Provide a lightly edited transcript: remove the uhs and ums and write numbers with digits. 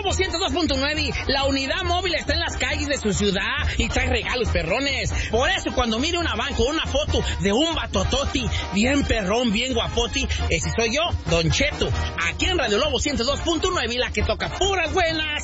Lobo 102.9, la unidad móvil está en las calles de su ciudad y trae regalos perrones. Por eso cuando mire una van con una foto de un batototi, bien perrón, bien guapoti, ese soy yo, Don Cheto, aquí en Radio Lobo 102.9, la que toca puras buenas.